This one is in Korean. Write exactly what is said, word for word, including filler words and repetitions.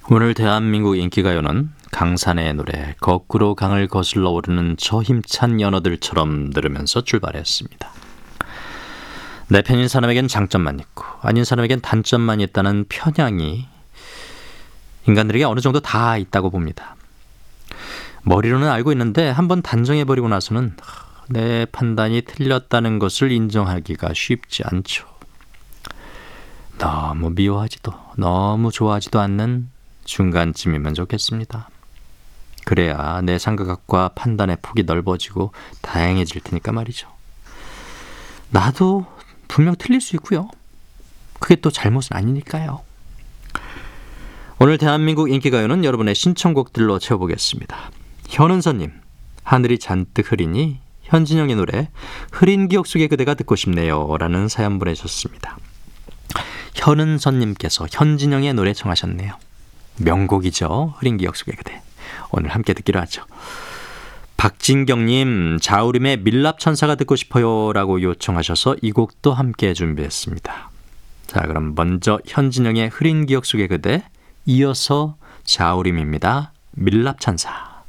오늘 대한민국 인기가요는 강산의 노래 거꾸로 강을 거슬러 오르는 저 힘찬 연어들처럼 들으면서 출발했습니다. 내 편인 사람에겐 장점만 있고 아닌 사람에겐 단점만 있다는 편향이 인간들에게 어느 정도 다 있다고 봅니다. 머리로는 알고 있는데 한번 단정해버리고 나서는 내 판단이 틀렸다는 것을 인정하기가 쉽지 않죠. 너무 미워하지도 너무 좋아하지도 않는 중간쯤이면 좋겠습니다. 그래야 내 생각과 판단의 폭이 넓어지고 다양해질 테니까 말이죠. 나도 분명 틀릴 수 있고요. 그게 또 잘못은 아니니까요. 오늘 대한민국 인기가요는 여러분의 신청곡들로 채워보겠습니다. 현은서님, 하늘이 잔뜩 흐리니 현진영의 노래 흐린 기억 속의 그대가 듣고 싶네요 라는 사연 보내셨습니다. 현은서님께서 현진영의 노래 청하셨네요. 명곡이죠. 흐린 기억 속의 그대. 오늘 함께 듣기로 하죠. 박진경님, 자우림의 밀랍천사가 듣고 싶어요 라고 요청하셔서 이 곡도 함께 준비했습니다. 자, 그럼 먼저 현진영의 흐린 기억 속의 그대, 이어서 자우림입니다. 밀랍천사.